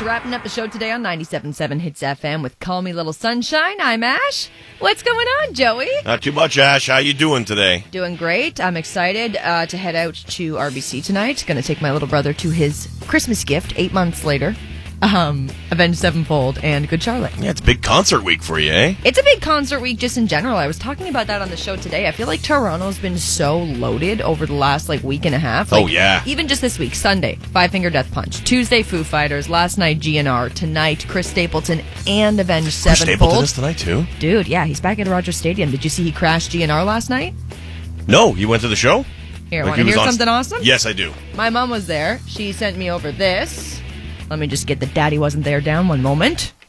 wrapping up the show today on 97.7 Hits FM with Call Me Little Sunshine. I'm Ash. What's going on, Joey? Not too much, Ash. How you doing today? Doing great. I'm excited to head out to RBC tonight. Going to take my little brother to his Christmas gift 8 months later. Avenged Sevenfold and Good Charlotte. Yeah, it's a big concert week for you, eh? It's a big concert week just in general. I was talking about that on the show today. I feel like Toronto's been so loaded over the last week and a half. Oh, yeah. Even just this week, Sunday, Five Finger Death Punch. Tuesday, Foo Fighters. Last night, GNR. Tonight, Chris Stapleton and Avenged Sevenfold. Chris Stapleton is tonight, too? Dude, yeah, he's back at Rogers Stadium. Did you see he crashed GNR last night? No, he went to the show? Here, want to hear something awesome? Yes, I do. My mom was there. She sent me over this. Let me just get the Daddy Wasn't There down one moment.